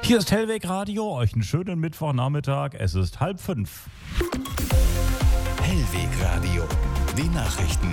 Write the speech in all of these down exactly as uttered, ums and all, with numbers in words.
Hier ist Hellweg Radio, euch einen schönen Mittwochnachmittag, es ist halb fünf. Hellweg Radio, die Nachrichten.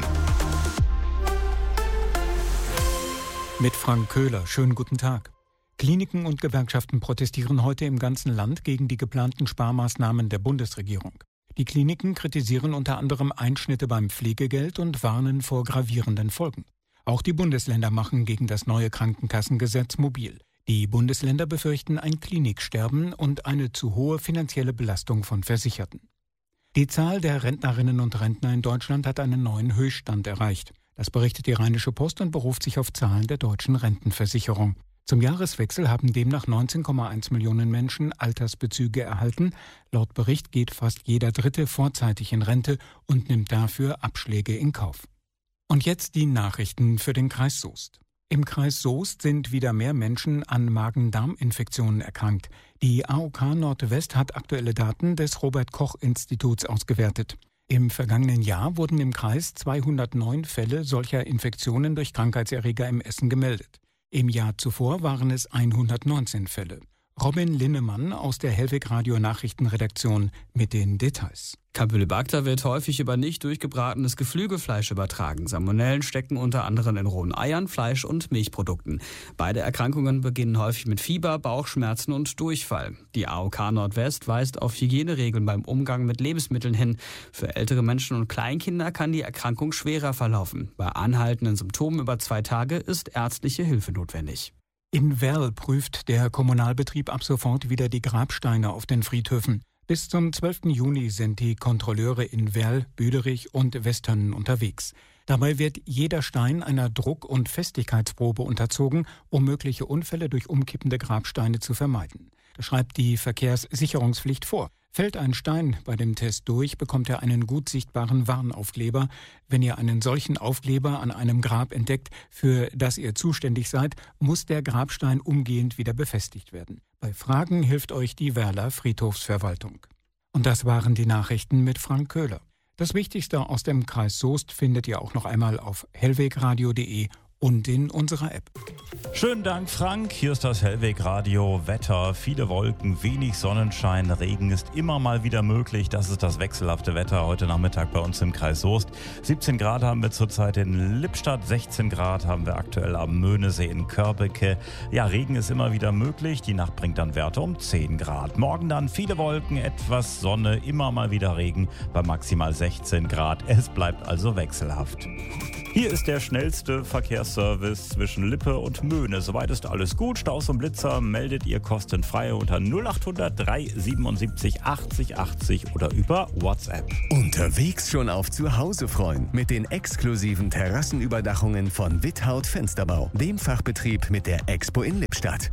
Mit Frank Köhler, schönen guten Tag. Kliniken und Gewerkschaften protestieren heute im ganzen Land gegen die geplanten Sparmaßnahmen der Bundesregierung. Die Kliniken kritisieren unter anderem Einschnitte beim Pflegegeld und warnen vor gravierenden Folgen. Auch die Bundesländer machen gegen das neue Krankenkassengesetz mobil. Die Bundesländer befürchten ein Kliniksterben und eine zu hohe finanzielle Belastung von Versicherten. Die Zahl der Rentnerinnen und Rentner in Deutschland hat einen neuen Höchststand erreicht. Das berichtet die Rheinische Post und beruft sich auf Zahlen der deutschen Rentenversicherung. Zum Jahreswechsel haben demnach neunzehn Komma eins Millionen Menschen Altersbezüge erhalten. Laut Bericht geht fast jeder Dritte vorzeitig in Rente und nimmt dafür Abschläge in Kauf. Und jetzt die Nachrichten für den Kreis Soest. Im Kreis Soest sind wieder mehr Menschen an Magen-Darm-Infektionen erkrankt. Die A O K Nordwest hat aktuelle Daten des Robert-Koch-Instituts ausgewertet. Im vergangenen Jahr wurden im Kreis zweihundertneun Fälle solcher Infektionen durch Krankheitserreger im Essen gemeldet. Im Jahr zuvor waren es hundertneunzehn Fälle. Robin Linnemann aus der Hellweg Radio Nachrichtenredaktion mit den Details. Campylobacter wird häufig über nicht durchgebratenes Geflügelfleisch übertragen. Salmonellen stecken unter anderem in rohen Eiern, Fleisch und Milchprodukten. Beide Erkrankungen beginnen häufig mit Fieber, Bauchschmerzen und Durchfall. Die A O K Nordwest weist auf Hygieneregeln beim Umgang mit Lebensmitteln hin. Für ältere Menschen und Kleinkinder kann die Erkrankung schwerer verlaufen. Bei anhaltenden Symptomen über zwei Tage ist ärztliche Hilfe notwendig. In Werl prüft der Kommunalbetrieb ab sofort wieder die Grabsteine auf den Friedhöfen. Bis zum zwölften Juni sind die Kontrolleure in Werl, Büderich und Westönnen unterwegs. Dabei wird jeder Stein einer Druck- und Festigkeitsprobe unterzogen, um mögliche Unfälle durch umkippende Grabsteine zu vermeiden. Das schreibt die Verkehrssicherungspflicht vor. Fällt ein Stein bei dem Test durch, bekommt er einen gut sichtbaren Warnaufkleber. Wenn ihr einen solchen Aufkleber an einem Grab entdeckt, für das ihr zuständig seid, muss der Grabstein umgehend wieder befestigt werden. Bei Fragen hilft euch die Werler Friedhofsverwaltung. Und das waren die Nachrichten mit Frank Köhler. Das Wichtigste aus dem Kreis Soest findet ihr auch noch einmal auf hellwegradio punkt de und in unserer App. Schönen Dank, Frank. Hier ist das Hellweg Radio. Wetter, viele Wolken, wenig Sonnenschein, Regen ist immer mal wieder möglich. Das ist das wechselhafte Wetter heute Nachmittag bei uns im Kreis Soest. siebzehn Grad haben wir zurzeit in Lippstadt, sechzehn Grad haben wir aktuell am Möhnesee in Körbecke. Ja, Regen ist immer wieder möglich. Die Nacht bringt dann Werte um zehn Grad. Morgen dann viele Wolken, etwas Sonne, immer mal wieder Regen bei maximal sechzehn Grad. Es bleibt also wechselhaft. Hier ist der schnellste Verkehrsservice zwischen Lippe und Möhne. Soweit ist alles gut. Staus und Blitzer meldet ihr kostenfrei unter null acht hundert drei siebenundsiebzig achtzig achtzig oder über WhatsApp. Unterwegs schon auf Zuhause freuen mit den exklusiven Terrassenüberdachungen von Withaut Fensterbau, dem Fachbetrieb mit der Expo in Lippstadt.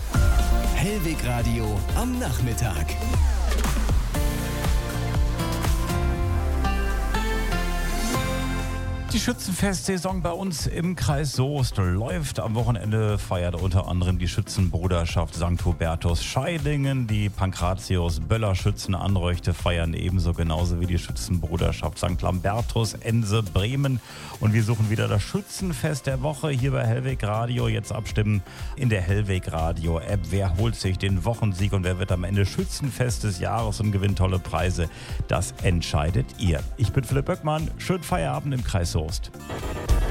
Hellweg Radio am Nachmittag. Die Schützenfestsaison bei uns im Kreis Soest läuft. Am Wochenende feiert unter anderem die Schützenbruderschaft Sankt Hubertus Scheidingen. Die Pankratius-Böller-Schützenanröchte feiern ebenso genauso wie die Schützenbruderschaft Sankt Lambertus Ense Bremen. Und wir suchen wieder das Schützenfest der Woche hier bei Hellweg Radio. Jetzt abstimmen in der Hellweg Radio App. Wer holt sich den Wochensieg und wer wird am Ende Schützenfest des Jahres und gewinnt tolle Preise? Das entscheidet ihr. Ich bin Philipp Böckmann. Schönen Feierabend im Kreis Soest.